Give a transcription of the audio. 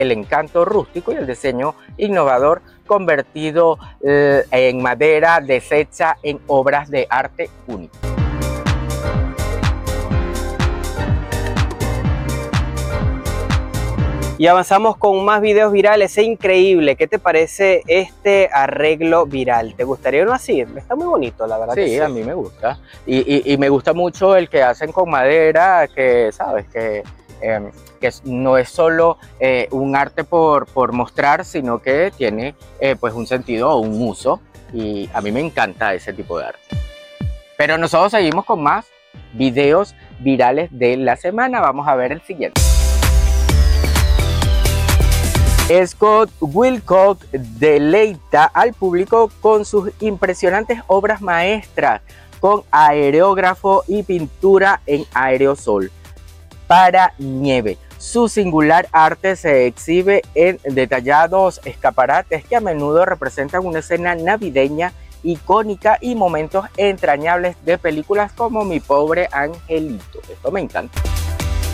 el encanto rústico y el diseño innovador convertido en madera deshecha en obras de arte únicas. Y avanzamos con más videos virales. Es increíble. ¿Qué te parece este arreglo viral? ¿Te gustaría uno así? Está muy bonito, la verdad. Sí, que sí. a mí me gusta. Y me gusta mucho el que hacen con madera, que sabes que no es solo un arte por mostrar, sino que tiene pues un sentido o un uso. Y a mí me encanta ese tipo de arte. Pero nosotros seguimos con más videos virales de la semana. Vamos a ver el siguiente. Scott Wilcock deleita al público con sus impresionantes obras maestras con aerógrafo y pintura en aerosol para nieve. Su singular arte se exhibe en detallados escaparates que a menudo representan una escena navideña icónica y momentos entrañables de películas como Mi Pobre Angelito. Esto me encanta.